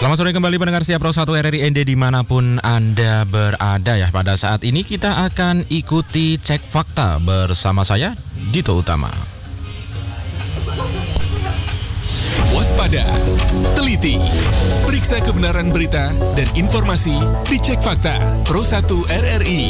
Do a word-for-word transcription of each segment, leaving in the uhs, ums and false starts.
Selamat sore kembali pendengar setia Pro satu R R I N D dimanapun Anda berada ya. Pada saat ini kita akan ikuti cek fakta bersama saya, Dito Utama. Waspada, teliti, periksa kebenaran berita dan informasi di Cek Fakta Pro satu R R I.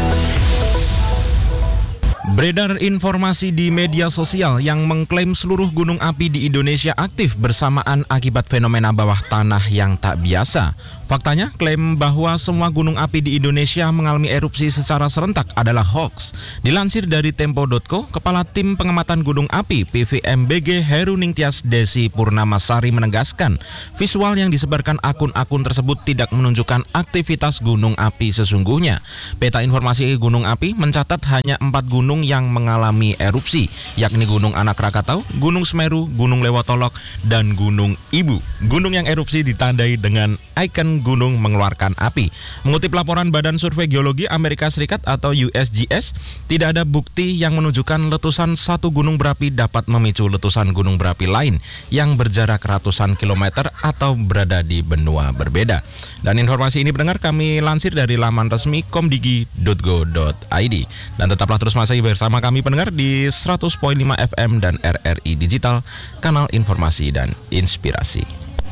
Beredar informasi di media sosial yang mengklaim seluruh gunung api di Indonesia aktif bersamaan akibat fenomena bawah tanah yang tak biasa. Faktanya, klaim bahwa semua gunung api di Indonesia mengalami erupsi secara serentak adalah hoax. Dilansir dari Tempo titik co, Kepala Tim Pengamatan Gunung Api P V M B G Heru Ningtyas Desi Purnamasari menegaskan, visual yang disebarkan akun-akun tersebut tidak menunjukkan aktivitas gunung api sesungguhnya. Peta informasi gunung api mencatat hanya empat gunung yang mengalami erupsi, yakni Gunung Anak Rakatau, Gunung Semeru, Gunung Lewotolok, dan Gunung Ibu. Gunung yang erupsi ditandai dengan ikon gunung mengeluarkan api. Mengutip laporan Badan Survei Geologi Amerika Serikat atau U S G S, tidak ada bukti yang menunjukkan letusan satu gunung berapi dapat memicu letusan gunung berapi lain yang berjarak ratusan kilometer atau berada di benua berbeda. Dan informasi ini pendengar kami lansir dari laman resmi komdigi titik go titik i d. Dan tetaplah terus masih bersama kami pendengar di seratus koma lima F M dan R R I Digital, kanal informasi dan inspirasi.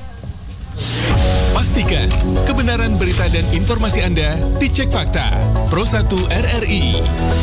Pastikan kebenaran berita dan informasi Anda di Cek Fakta Pro satu R R I.